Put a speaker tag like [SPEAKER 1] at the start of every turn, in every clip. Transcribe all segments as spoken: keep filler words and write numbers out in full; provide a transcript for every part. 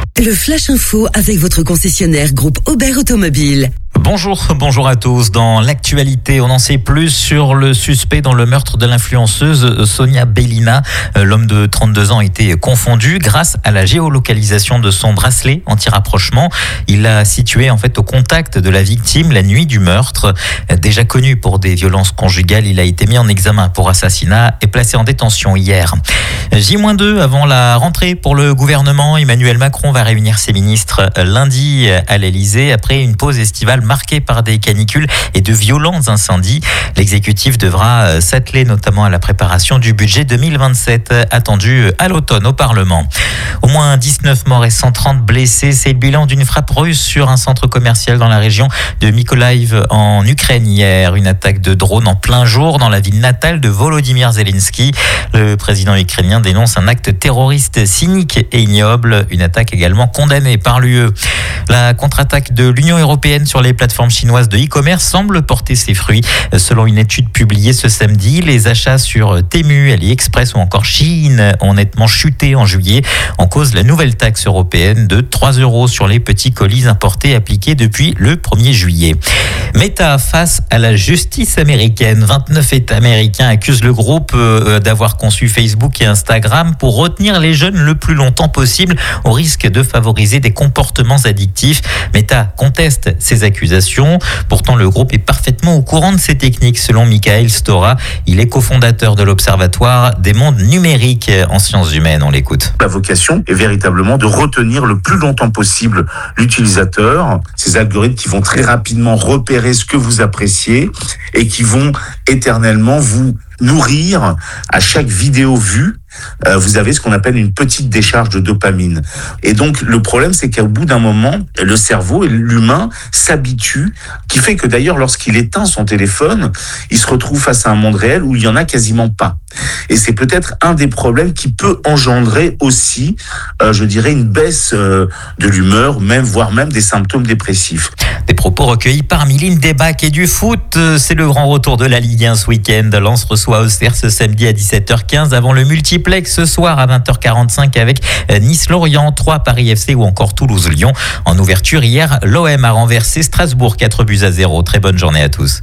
[SPEAKER 1] Le Flash Info avec votre concessionnaire groupe Aubert Automobile.
[SPEAKER 2] Bonjour, bonjour à tous. Dans l'actualité, on en sait plus sur le suspect dans le meurtre de l'influenceuse Sonia Belina. L'homme de trente-deux ans a été confondu grâce à la géolocalisation de son bracelet anti-rapprochement. Il l'a situé en fait au contact de la victime la nuit du meurtre. Déjà connu pour des violences conjugales, il a été mis en examen pour assassinat et placé en détention hier. J deux avant la rentrée pour le gouvernement. Emmanuel Macron va réunir ses ministres lundi à l'Elysée après une pause estivale marquée par des canicules et de violents incendies. L'exécutif devra s'atteler notamment à la préparation du budget deux mille vingt-sept attendu à l'automne au Parlement. Au moins dix-neuf morts et cent trente blessés, c'est le bilan d'une frappe russe sur un centre commercial dans la région de Mykolaiv en Ukraine hier. Une attaque de drone en plein jour dans la ville natale de Volodymyr Zelensky. Le président ukrainien dénonce un acte terroriste cynique et ignoble. Une attaque également condamnée par l'U E. La contre-attaque de l'Union européenne sur les plateformes chinoises de e-commerce semble porter ses fruits. Selon une étude publiée ce samedi, les achats sur Temu, AliExpress ou encore Shein ont nettement chuté en juillet. En cause, la nouvelle taxe européenne de trois euros sur les petits colis importés appliquée depuis le premier juillet. Meta face à la justice américaine. vingt-neuf États américains accusent le groupe d'avoir conçu Facebook et Instagram pour retenir les jeunes le plus longtemps possible au risque de favoriser des comportements addictifs. Meta conteste ces accusations. Pourtant, le groupe est parfaitement au courant de ces techniques, selon Michael Stora. Il est cofondateur de l'Observatoire des mondes numériques en sciences humaines. On l'écoute.
[SPEAKER 3] La vocation est véritablement de retenir le plus longtemps possible l'utilisateur. Ces algorithmes qui vont très rapidement repérer ce que vous appréciez et qui vont éternellement vous nourrir à chaque vidéo vue. Euh, vous avez ce qu'on appelle une petite décharge de dopamine. Et donc, le problème, c'est qu'au bout d'un moment, le cerveau et l'humain s'habituent, qui fait que d'ailleurs, lorsqu'il éteint son téléphone, il se retrouve face à un monde réel où il y en a quasiment pas. Et c'est peut-être un des problèmes qui peut engendrer aussi, euh, je dirais, une baisse euh, de l'humeur, même, voire même des symptômes dépressifs.
[SPEAKER 2] Des propos recueillis par Miline Debac et du foot. C'est le grand retour de la Ligue un ce week-end. Lens reçoit Auxerre ce samedi à dix-sept heures quinze avant le multiplex ce soir à vingt heures quarante-cinq avec Nice-Lorient, trois Paris F C ou encore Toulouse-Lyon. En ouverture hier, l'O M a renversé Strasbourg quatre buts à zéro. Très bonne journée à tous.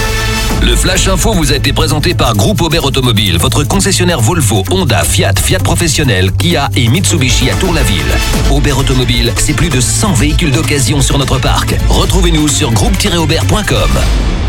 [SPEAKER 4] Le Flash Info vous a été présenté par Groupe Aubert Automobile, votre concessionnaire Volvo, Honda, Fiat, Fiat Professionnel, Kia et Mitsubishi à Tour-la-Ville. Aubert Automobile, c'est plus de cent véhicules d'occasion sur notre parc. Retrouvez-nous sur groupe tiret aubert point com.